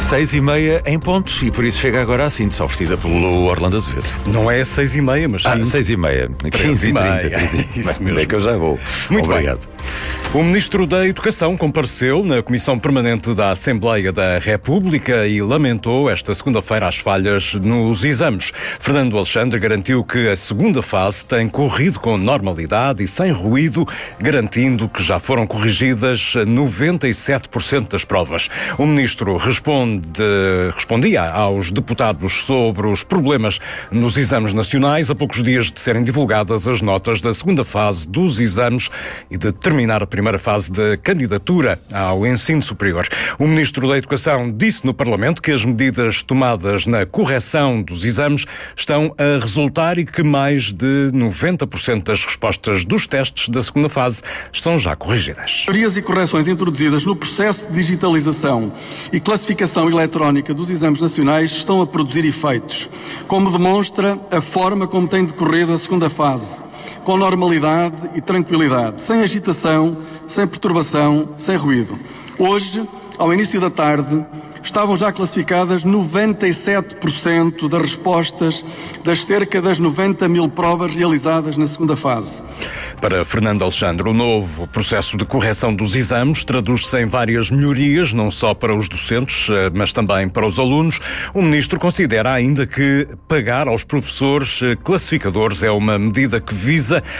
6h30 em ponto, e por isso chega agora a síntese oferecida pelo Orlando Azevedo. Não é 6h30, mas sim. 6h30, 15h30. Isso mesmo. É que eu já vou. Muito Obrigado. bem. O Ministro da Educação compareceu na Comissão Permanente da Assembleia da República e lamentou esta segunda-feira as falhas nos exames. Fernando Alexandre garantiu que a segunda fase tem corrido com normalidade e sem ruído, garantindo que já foram corrigidas 97% das provas. O Ministro respondia aos deputados sobre os problemas nos exames nacionais a poucos dias de serem divulgadas as notas da segunda fase dos exames e de terminar a primeira fase da candidatura ao ensino superior. O Ministro da Educação disse no Parlamento que as medidas tomadas na correção dos exames estão a resultar e que mais de 90% das respostas dos testes da segunda fase estão já corrigidas. Melhorias e correções introduzidas no processo de digitalização e classificação eletrónica dos exames nacionais estão a produzir efeitos, como demonstra a forma como tem decorrido a segunda fase, com normalidade e tranquilidade, sem agitação, sem perturbação, sem ruído. Hoje, ao início da tarde, estavam já classificadas 97% das respostas das cerca das 90 mil provas realizadas na segunda fase. Para Fernando Alexandre, o novo processo de correção dos exames traduz-se em várias melhorias, não só para os docentes, mas também para os alunos. O Ministro considera ainda que pagar aos professores classificadores é uma medida que visa